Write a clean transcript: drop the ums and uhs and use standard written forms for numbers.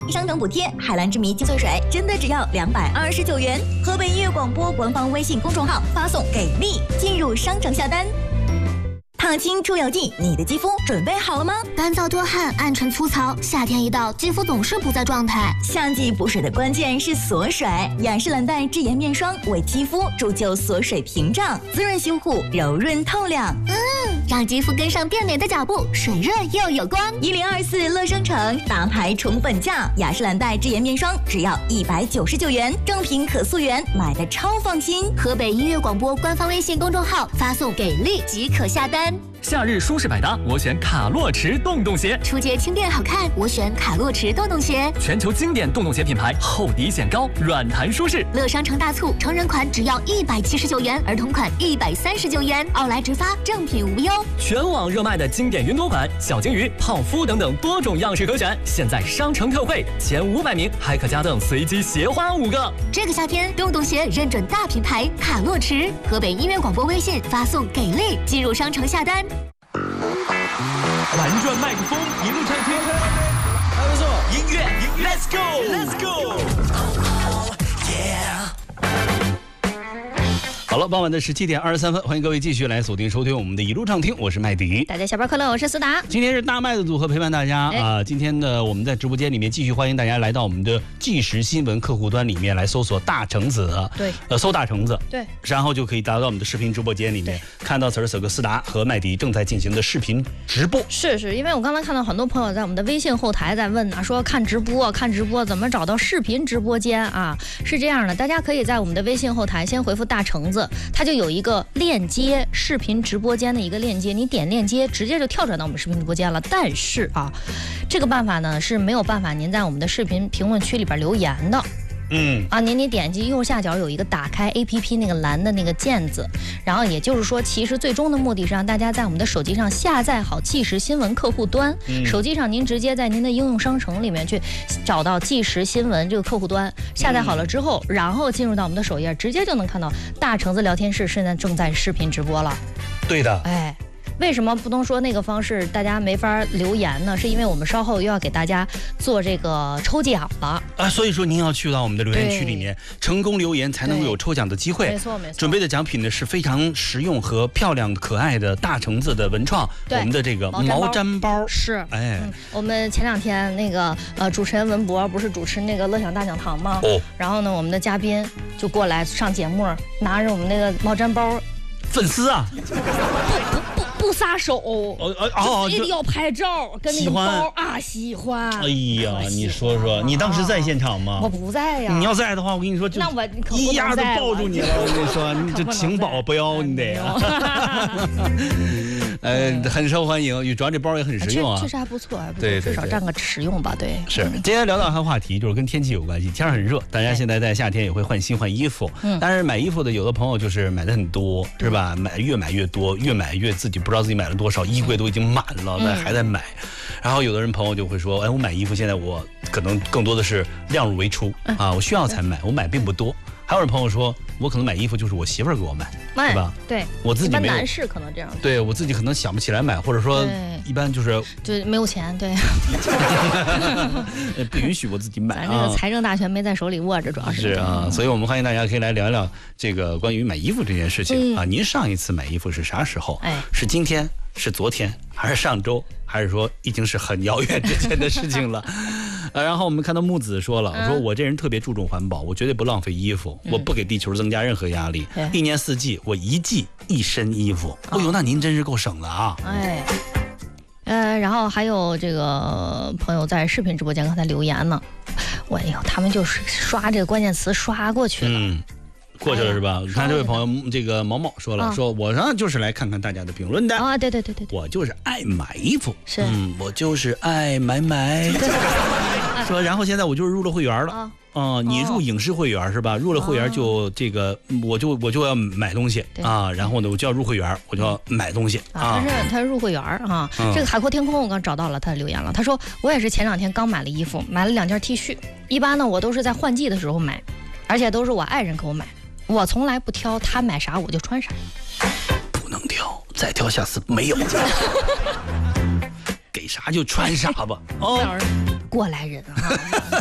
商城补贴，海蓝之谜精粹水真的只要229元。河北音乐广播官方微信公众号发送给力，进入商城下单。烫青出油剂，你的肌肤准备好了吗？ 干燥多汗、暗沉粗糙，夏天一到，肌肤总是不在状态。 夏季补水的关键是锁水，雅诗兰黛智颜面霜为肌肤铸就锁水屏障，滋润修护，柔润透亮。 让肌肤跟上变美的脚步，水润又有光。 1024乐生城大牌宠本价，雅诗兰黛智颜面霜只要199元，正品可溯源，买的超放心。 河北音乐广播官方微信公众号发送给力即可下单。 夏日舒适百搭，我选卡洛驰洞洞鞋。 出街轻便好看，我选卡洛驰洞洞鞋。 全球经典洞洞鞋品牌，厚底显高，软弹舒适。 乐商城大促，成人款只要179元，儿童款139元，奥莱直发，正品无忧。 全网热卖的经典云朵款、小金鱼、泡芙等等多种样式可选，现在商城特惠，前500名还可加赠随机鞋花5个。 这个夏天，洞洞鞋认准大品牌卡洛驰。河北音乐广播微信发送给力，进入商城下单。 玩转麦克风，一路畅听，还不错，音乐 ，Let's go，Let's go，Yeah。好了，傍晚的17点23分，欢迎各位继续来锁定收听我们的一路畅听，我是麦迪。 大家下班快乐，我是思达。 今天是大麦的组合陪伴大家啊。今天呢，我们在直播间里面继续欢迎大家来到我们的即时新闻客户端里面来搜索大橙子， 对， 搜大橙子， 对， 然后就可以达到我们的视频直播间里面，看到此时此刻思达和麦迪正在进行的视频直播。 是，因为我刚才看到很多朋友在我们的微信后台在问啊，说看直播怎么找到视频直播间啊？是这样的，大家可以在我们的微信后台先回复大橙子，它就有一个链接，视频直播间的一个链接，你点链接直接就跳转到我们视频直播间了。但是啊，这个办法呢是没有办法您在我们的视频评论区里边留言的。你点击右下角有一个打开 APP 那个蓝的那个键子，然后也就是说，其实最终的目的是让大家在我们的手机上下载好即时新闻客户端。手机上您直接在您的应用商城里面去找到即时新闻这个客户端，下载好了之后，然后进入到我们的首页，直接就能看到大橙子聊天室现在正在视频直播了。 对的， 为什么不能说那个方式大家没法留言呢？是因为我们稍后又要给大家做这个抽奖了啊，所以说您要去到我们的留言区里面，成功留言才能够有抽奖的机会。 没错。 准备的奖品呢是非常实用和漂亮可爱的大橙子的文创，我们的这个毛毡包是。我们前2天那个主持人文博不是主持那个乐享大讲堂吗？然后呢，我们的嘉宾就过来上节目，拿着我们那个毛毡包， 粉丝啊。 不撒手，一定要拍照，跟那个包喜欢。 哎呀，你说说，你当时在现场吗？ 我不在呀。 你要在的话，我跟你说，就一下子抱住你了。我跟你说，你这情保不要你得啊。很受欢迎，主要这包也很实用啊， 确实还不错， 对， 至少占个实用吧，对。 是，今天聊到一个话题，就是跟天气有关系，天很热，大家现在在夏天也会换衣服，但是买衣服的有的朋友就是买的很多，是吧？越买越多，越买越自己不知道自己买了多少，衣柜都已经满了，但还在买。然后有的人朋友就会说，我买衣服现在我可能更多的是量入为出啊，我需要才买，我买并不多。还有人朋友说，我可能买衣服就是我媳妇儿给我买，对吧？ 对， 我自己没有。 男士可能这样。 对，我自己可能想不起来买，或者说一般就是没有钱，对。 不允许我自己买啊。 咱这个财政大权没在手里握着，主要是啊，所以我们欢迎大家可以来聊一聊这个关于买衣服这件事情啊。您上一次买衣服是啥时候？是今天？是昨天？还是上周？还是说已经是很遥远之前的事情了？然后我们看到木子说了，说我这人特别注重环保，我绝对不浪费衣服，我不给地球增加任何压力，一年4季我1季1身衣服。那您真是够省的啊！ 然后还有这个朋友在视频直播间刚才留言呢，他们就是刷这个关键词刷过去了。 过去了是吧？看这位朋友，这个毛毛说了，说我呢就是来看看大家的评论的啊，对， 我就是爱买衣服， 是， 我就是爱买，说然后现在我就是入了会员了你入影视会员是吧？入了会员就这个我就要买东西啊，然后呢我就要入会员，我就要买东西啊。 他入会员啊，这个海阔天空我刚找到了他的留言了，他说我也是前2天刚买了衣服，买了2件 T 恤，一般呢我都是在换季的时候买，而且都是我爱人给我买。我从来不挑，他买啥我就穿啥， 不能挑，再挑下次没有，给啥就穿啥吧。 过来人啊。